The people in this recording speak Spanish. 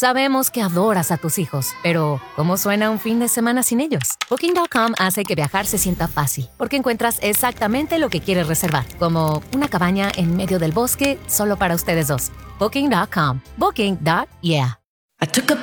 Sabemos que adoras a tus hijos, pero ¿cómo suena un fin de semana sin ellos? Booking.com hace que viajar se sienta fácil, porque encuentras exactamente lo que quieres reservar, como una cabaña en medio del bosque solo para ustedes dos. Booking.com. Booking.yeah. I took a